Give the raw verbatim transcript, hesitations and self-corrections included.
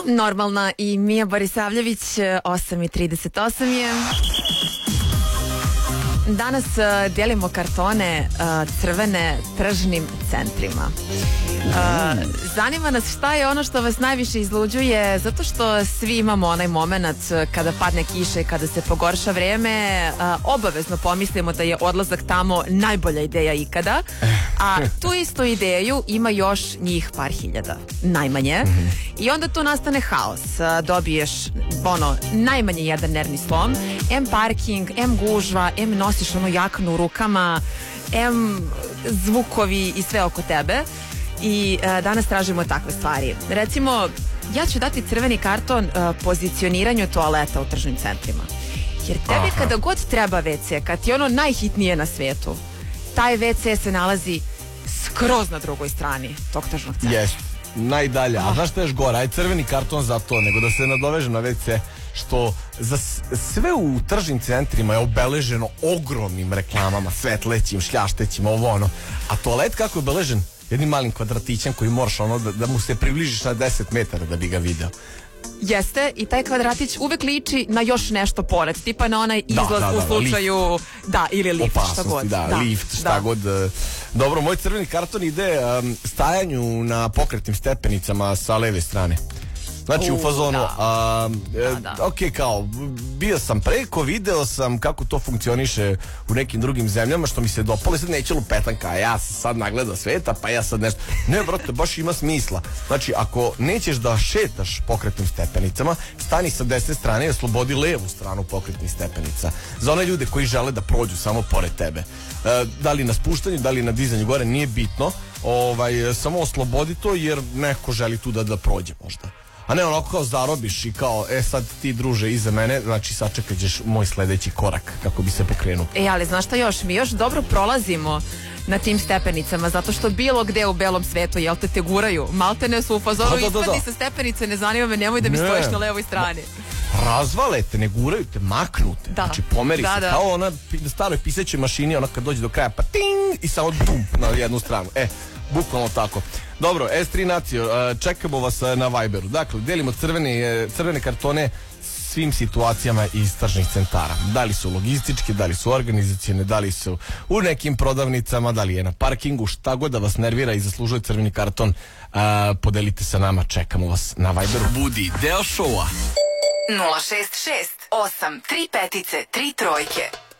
Normalna i Mija Borisavljević, osam i trideset osam je. Danas uh, delimo kartone uh, crvene tržnim centrima. Uh, zanima nas šta je ono što vas najviše izluđuje, zato što svi imamo onaj moment kada padne kiša i kada se pogorša vreme, uh, obavezno pomislimo da je odlazak tamo najbolja ideja ikada, a tu istu ideju ima još njih par hiljada, najmanje, i onda tu nastane haos. Uh, dobiješ ono, najmanje jedan nervni slom, em parking, em gužva, em nosiš onu jaknu u rukama, em zvukovi i sve oko tebe. I uh, danas tražimo takve stvari. Recimo, ja ću dati crveni karton uh, pozicioniranju toaleta u tržnim centrima. Jer tebi Aha. kada god treba ve ce, kad ti je ono najhitnije na svetu, taj ve ce se nalazi skroz na drugoj strani tog tržnog centra. Jest, najdalje. A znaš što je još gore? Aj crveni karton za to, nego da se nadoveže na ve ce, što za sve u tržnim centrima je obeleženo ogromnim reklamama, svetlećim, šljaštećim, ovo ono. A toalet kako je obeležen? Jednim malim kvadratićem koji moraš ono da, da mu se približiš na deset metara da bi ga video. Jeste, i taj kvadratić uvek liči na još nešto pored, tipa na onaj izlaz da, da, da, u slučaju lift. Da, ili lift, opasnosti, šta god da, da, lift, šta da. god. Dobro, moj crveni karton ide um, stajanju na pokretnim stepenicama sa leve strane. Znači u, u fazonu da. A, da, da. ok, kao bio sam preko, video sam kako to funkcioniše u nekim drugim zemljama, što mi se dopalo i sad neće lupetanka, a ja sam sad nagledao sveta, pa ja sad nešto, ne brate, baš ima smisla. Znači ako nećeš da šetaš pokretnim stepenicama, stani sa desne strane i oslobodi levu stranu pokretnih stepenica za one ljude koji žele da prođu samo pored tebe. E, da li na spuštanju, da li na dizanju gore, nije bitno, ovaj, samo oslobodi to jer neko želi tu da, da prođe možda. A ne onako kao zarobiš i kao, e sad ti druže iza mene, znači sačekat ćeš moj sledeći korak kako bi se pokrenuo. E, ali znaš šta još, mi još dobro prolazimo na tim stepenicama, zato što bilo gde u belom svetu, jel te te guraju, malte ne su u fazoru, da, da, da, ispadni sa stepenice, ne zanima me, nemoj da mi ne. stojiš na levoj strani. Razvale te, ne guraju te, maknu te, da. Znači pomeri da, se, da. Kao ona na staroj pisaćoj mašini, ona kad dođe do kraja, pa ting, i samo dump na jednu stranu, e. Bukvalno tako. Dobro, es tri Nacio, čekamo vas na Viberu. Dakle, delimo crvene, crvene kartone svim situacijama iz tržnih centara. Da li su logističke, da li su organizacijone, da li su u nekim prodavnicama, da li je na parkingu, šta god da vas nervira i zaslužuje crveni karton, a, podelite sa nama, čekamo vas na Viberu. Budi deo šoua. nula šest šest osam tri pet tri trojke.